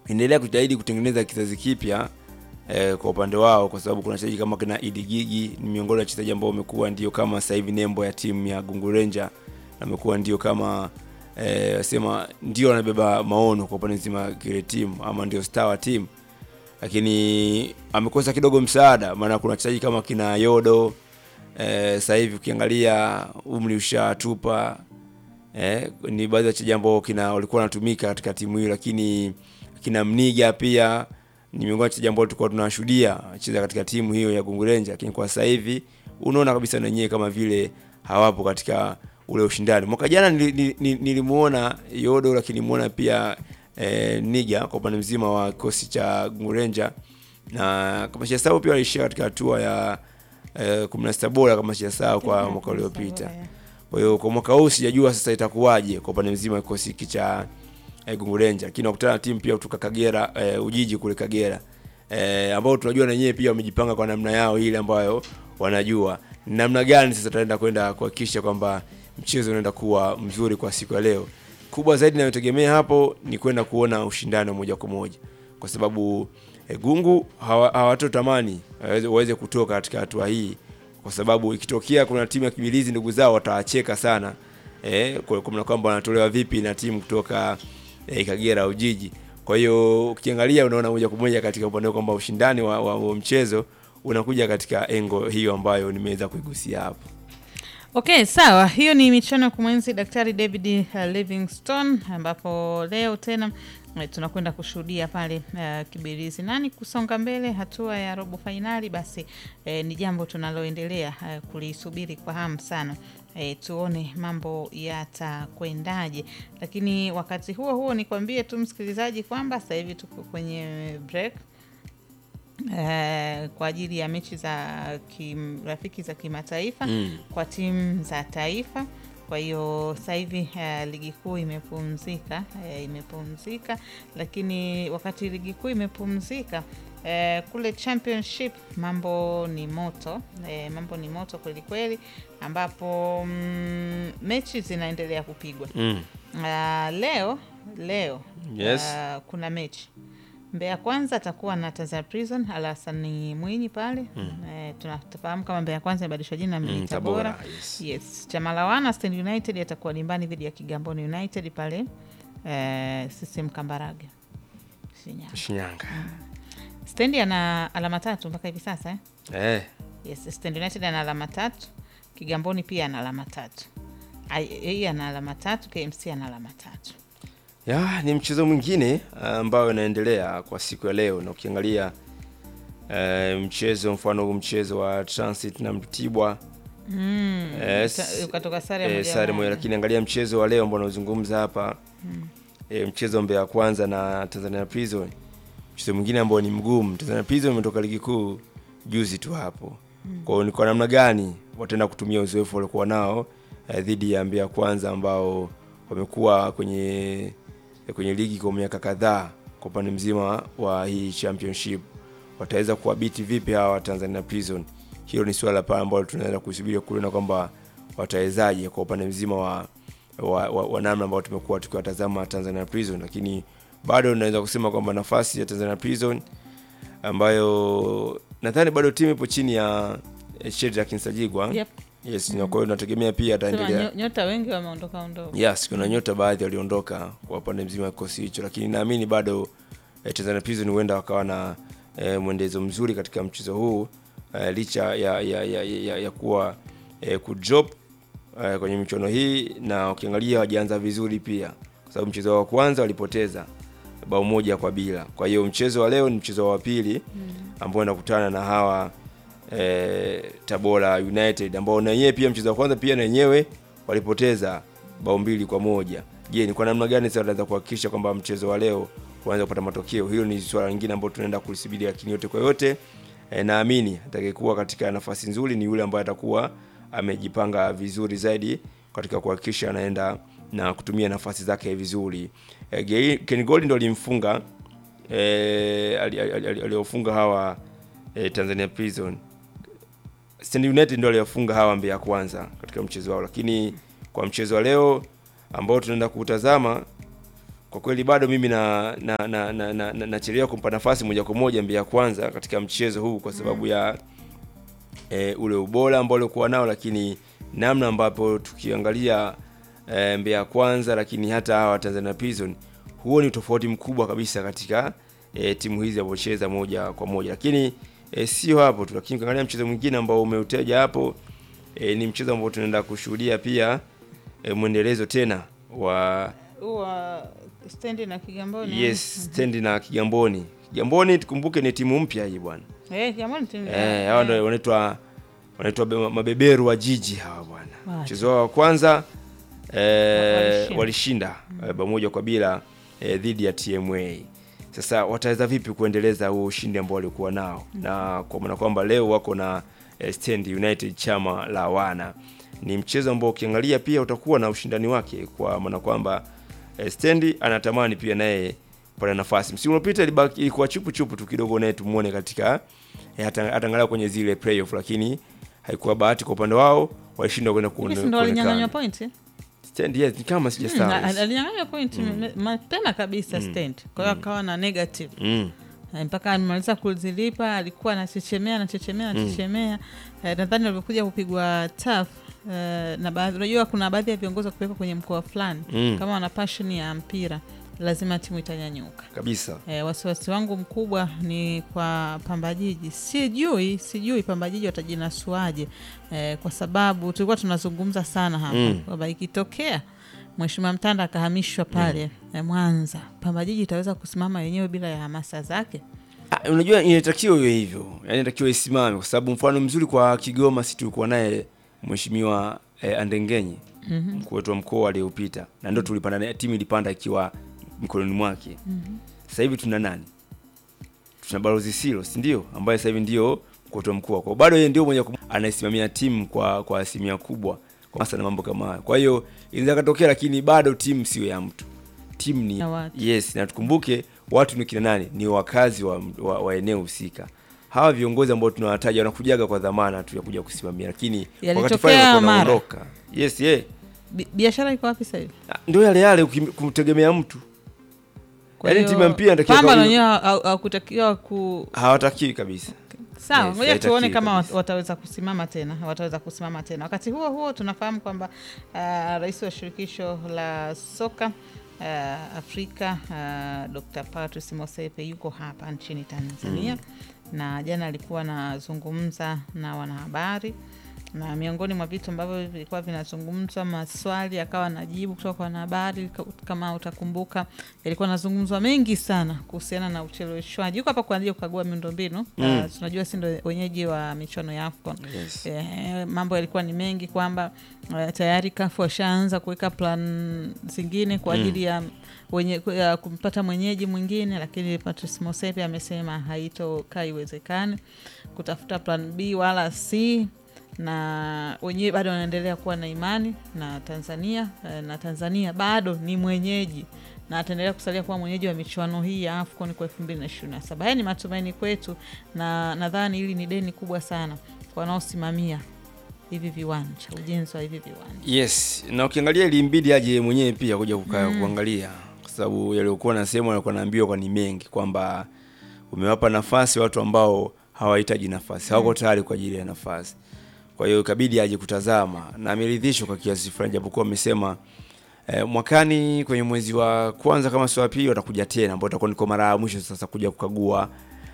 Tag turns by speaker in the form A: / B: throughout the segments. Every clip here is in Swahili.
A: endelea kujitahidi kutengeneza kizazi kipya kwa upande wao, kwa sababu kuna wachezaji kama kina Idi Gigi ni miongoni mwa wachezaji ambao wamekuwa ndio kama sasa hivi nembo ya timu ya Gungu Ranger, na amekuwa ndio kama sema ndio anabeba maono kwa upande mzima kile timu, ama ndio star wa timu. Lakini amekosa kidogo msaada, maana kuna wachezaji kama kina Yodo sasa hivi ukiangalia umri ushatupa, ni baadhi ya wachezaji ambao walikuwa wanatumika katika timu hiyo, lakini kina Mniga pia ni miongoni mwa wachezaji ambao tulikuwa tunashuhudia acheza katika timu hiyo ya Gungu Ranger, lakini kwa sasa hivi unaona kabisa wenyewe kama vile hawapo katika ule ushindani. Mwaka jana nilimuona Yodo, lakini nimuona pia Niga kwa upande mzima wa kikosi cha Gungu Ranger, na kama sijasahau pia walishia katika hatua ya 16 bora kama sijasahau kwa mwaka uliopita. Kwa hiyo kwa mwaka huu sijajua sasa itakuwaje kwa upande mzima wa kikosi cha Gungu Ranger, lakini wakutana na timu pia kutoka Kagera, Ujiji kule Kagera, ambao tunajua na wenyewe pia wamejipanga kwa namna yao ile ambayo wanajua namna gani sasa taenda kwenda kuhakikisha kwamba mchezo unaenda kuwa mzuri kwa siku ya leo. Kubwa zaidi ninayotegemea hapo ni kwenda kuona ushindano moja kwa moja, kwa sababu Gungu hawatotamani waweze kutoka katika hatua hii, kwa sababu ikitokea kuna timu ya Kibilizi ndugu zao watawacheka sana, kwa kwamba wanatolewa vipi na timu kutoka Kagera Ujiji. Kwa hiyo ukiangalia unaona moja kwa moja katika upande kwamba ushindani wa mchezo unakuja katika engo hiyo ambayo nimeweza kuigusia hapo.
B: Okay, sawa. Hiyo ni michuano ya kumwenzi Daktari David Livingstone, ambapo leo tena tunakwenda kushuhudia pale Kibirizi. Nani kusonga mbele hatua ya robo finali, basi ni jambo tunaloendelea kulisubiri kwa hamu sana. Tuone mambo yatakwendaje. Lakini wakati huo nikwambie tu msikilizaji kwamba sasa hivi tuko kwenye break kwa ajili ya mechi za rafiki za kimataifa kwa timu za taifa. Kwa hiyo sasa hivi ligi kuu imepumzika, lakini wakati ligi kuu imepumzika, kule championship mambo ni moto kweli kweli, ambapo mechi zinaendelea kupigwa. Leo
A: Yes.
B: kuna mechi Mbeya Kwanza atakuwa na Tanzania Prison Alasani Mwinyi pale. Tunafahamu kama Mbeya Kwanza imebadilishwa jina na Tabora. Yes. Chamalawana Stand United atakuwa dimbani dhidi ya Kigamboni United pale CCM Kambarage
A: Shinyanga.
B: Stand ana alama 3 mpaka hivi sasa Yes, Stand United ana alama 3, Kigamboni pia ana alama 3. Yeye ana alama 3, KMC ana alama 3.
A: Ni mchezo mwingine ambao unaendelea kwa siku ya leo, na ukiangalia mchezo wa Transit na Mtibwa
B: ukatoka sare
A: moja, lakini angalia mchezo wa leo ambao tunazungumza hapa, mchezo Mbeya Kwanza na Tanzania Prison, mchezo mwingine ambao ni mgumu. Tanzania Prison imetoka ligi kuu juzi tu hapo. Kwa hiyo ni kwa namna gani wataenda kutumia uzoefu waliokuwa nao dhidi ya Mbeya Kwanza ambao wamekuwa kwenye ligi kwa miaka kadhaa kwa upande mzima wa hii championship, wataweza kuwabiti vipi hawa Tanzania Prison? Hilo ni swala pale ambalo tunaweza kusubiri kuona kwamba watawezaje kwa upande mzima wa namna ambao tumekuwa tukiwatazama Tanzania Prison. Lakini bado naweza kusema kwamba nafasi ya Tanzania Prison ambayo nadhani bado timu ipo chini ya Shedrack Nsajigwa.
B: Yep.
A: Yes, kwa hiyo tunategemea pia ataendelea.
B: Nyota wengi wameondoka.
A: Yes, kuna nyota baadhi waliondoka kwa upande mzima wa kikosi hicho, lakini naamini bado Tanzania Prison huenda wakawa na mwendezo mzuri katika mchezo huu, licha ya kuwa kudrop kwenye michuano hii, na ukiangalia wajianza vizuri pia, kwa sababu mchezo wa kwanza walipoteza bao 1-0. Kwa hiyo mchezo wa leo ni mchezo wa pili ambao wanakutana na hawa Tabora United ambao na yeye pia mchezo wa kwanza pia na wenyewe walipoteza bao 2-1. Je, ni kwa namna gani sasa wanaweza kuhakikisha kwamba mchezo wa leo waanze kupata matokeo? Hilo ni swala lingine ambalo tunaenda kulisubiri, lakini yote kwa yote naamini atakayekuwa katika nafasi nzuri ni yule ambaye atakuwa amejipanga vizuri zaidi katika kuhakikisha anaenda na kutumia nafasi zake vizuri. Ken Gold ndo alimfunga aliofunga hawa Tanzania Prison. Stand United ndio aliyofunga hawa Mbeya Kwanza katika mchezo wao, lakini kwa mchezo wa leo ambao tunaenda kutazama kwa kweli bado mimi nachelewa kumpa nafasi moja kwa moja Mbeya Kwanza katika mchezo huu kwa sababu ya ule ubora ambao alikuwa nao, lakini namna ambapo tukiangalia Mbeya Kwanza lakini hata hawa Tanzania Prison, huo ni tofauti mkubwa kabisa katika timu hizi zinapocheza moja kwa moja. Lakini sio hapo tu, lakini kaangalia mchezo mwingine ambao umeutaja hapo, ni mchezo ambao tunaenda kushuhudia pia mwendelezo tena wa
B: Stendi na Kigamboni.
A: Yes, Stendi na Kigamboni. Kigamboni tukumbuke ni timu mpya hii bwana.
B: Kigamboni timu.
A: Hao ndio wanaitwa mabeberu wa jiji hawa bwana. Mchezo wa kwanza walishinda pamoja kwa bila dhidi ya TMA. Sasa wataweza vipi kuendeleza huo ushindi ambao walikuwa nao? Na kwa maana kwamba leo wako na Stand United chama la wana. Ni mchezo ambao ukiangalia pia utakuwa na ushindani wake, kwa maana kwamba Stand anatamani pia naye kupata nafasi. Msimu uliopita ilikuwa chupu tu kidogo naye tumuone katika atangalia kwenye zile playoff, lakini haikuwa bahati kwa upande wao, walishinda kwenda kuonekana.
B: Ndio alinyang'anywa point.
A: Stand yes, kama sijasahau.
B: Alinyang'anywa point mapema kabisa Stand. Kwa hiyo akawa na negative. Mpaka alimaliza kuzilipa, alikuwa anachechemea. Nadhani walipokuja kupigwa tough, na baadhi, unajua kuna baadhi ya viongozi kupeleka kwenye mkoa fulani kama wana passion ya mpira, lazima timu itanyanyuka
A: kabisa.
B: Wasiwasi wangu mkubwa ni kwa Pamba Jiji. Sijui Pamba Jiji watajinasuaje, kwa sababu tulikuwa tunazungumza sana hapa kwamba ikitokea Mheshimiwa Mtanda akahamishwa pale Mwanza, Pamba Jiji itaweza kusimama yenyewe bila ya hamasa zake?
A: Unajua inatakiwa iwe hivyo. Yaani inatakiwa isimame, kwa sababu mfano mzuri kwa Kigoma sisi tulikuwa naye Mheshimiwa Andengenye, mkuu wetu wa mkoa aliyopita, na ndio tulipanda naye, timu ilipanda ikiwa mkononi mwake. Sasa hivi tuna nani? Tuna Balozi Silo, si ndio? Ambaye sasa hivi ndio mkuu wetu wa mkoa. Kwa bado yeye ndio mwenye anasimamia timu kwa asilimia kubwa. Kwa sana mambo kama hayo. Kwa hiyo inaweza katokea, lakini bado timu sio ya mtu. Timu ni yes, na tukumbuke watu ni kina nani? Ni wakazi wa eneo husika. Hawa viongozi ambao tunawataja wanakujaga kwa dhamana tu ya kuja kusimamia, lakini wakati fulani wanaondoka. Yes,
B: biashara iko wapi sasa hivi?
A: Ndio yale kumtegemea mtu. Yaani timu ya mpira inatakiwa
B: Pamba wenyewe hakutakiwa
A: hawatakiwi kabisa.
B: Sawa, ngoja tuone kama wataweza kusimama tena. Wakati huo tunafahamu kwamba rais wa shirikisho la soka Afrika Dr. Patrice Motsepe yuko hapa nchini Tanzania, na jana alikuwa anazungumza na wanahabari, na miongoni mwa vitu ambavyo vilikuwa vinazungumzwa, maswali akawa anajibu kutoka kwa wanahabari. Kama utakumbuka, yalikuwa yanazungumzwa mengi sana kuhusiana na ucheleweshwaji. Yuko hapa kwa ajili ya kukagua miundombinu. Tunajua si ndio wenyeji wa michuano ya AFCON.
A: Yes.
B: Mambo yalikuwa ni mengi kwamba tayari CAF washaanza kuweka plan zingine kwa ajili ya kumpata mwenyeji mwingine, lakini Patrice Motsepe amesema haitokaa iwezekane kutafuta plan B wala C, na wenyewe bado wanaendelea kuwa na imani na Tanzania, na Tanzania bado ni mwenyeji na ataendelea kusalia kuwa mwenyeji wa michuano hii ya AFCON kwa 2027. Haya ni matumaini kwetu, na nadhani hili ni deni kubwa sana kwa wanaosimamia hivi viwanja, ujenzi wa hivi viwanja.
A: Yes, na ukiangalia ilimbidi aje mwenyewe pia kuja kuangalia, kwa sababu yaliokuwa nasema alikuwa anaambiwa kwa ni mengi kwamba umewapa nafasi watu ambao hawahitaji nafasi, hawako tayari kwa ajili ya nafasi. Kwa hiyo ikabidi aje kutazama, na ameridhishwa kwa kiasi fulani, japokuwa amesema mwakani kwenye mwezi wa kwanza kama sio wa pili watakuja tena, ambao itakuwa ni kwa mara ya mwisho sasa kuja kukagua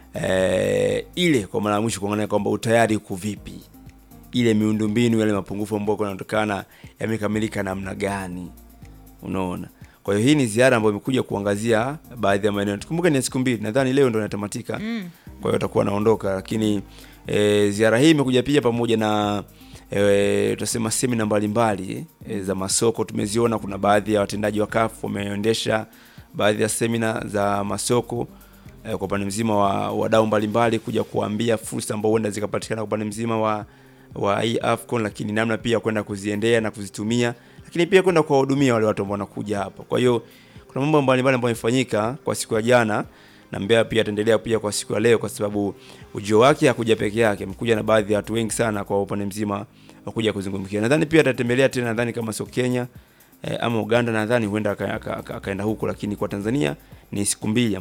A: ile kwa mara ya mwisho, kuangalia kwamba utayari uko vipi, ile miundombinu, yale mapungufu ambayo yanatokana yamekamilika namna gani, unaona. Kwa hiyo hii ni ziara ambayo imekuja kuangazia baadhi ya maeneo. Tukumbuke ni siku mbili, nadhani leo ndio inatamatika. Kwa hiyo atakuwa anaondoka, lakini ziara hii imekuja pia pamoja na tutasema semina mbalimbali za masoko. Tumeziona kuna baadhi ya watendaji wa CAF wameendesha baadhi ya semina za masoko kwa upande mzima wa wadau mbalimbali, kuja kuambia fursa ambazo huenda zikapatikana kwa upande mzima wa hii AFCON, lakini namna pia kwenda kuziendea na kuzitumia, lakini pia kwenda kuwahudumia wale watu ambao wanakuja hapa. Kwa hiyo kuna mambo mbalimbali ambayo yamefanyika kwa siku ya jana, na Mbeya pia ataendelea pia kwa siku ya leo, kwa sababu ujio wake hakuja peke yake, amekuja na baadhi ya watu wengi sana kwa upande mzima wakuja kuzungumzia. Nadhani pia atatembelea tena, nadhani kama sio Kenya, ama Uganda nadhani huenda akaenda huko, lakini kwa Tanzania ni siku mbili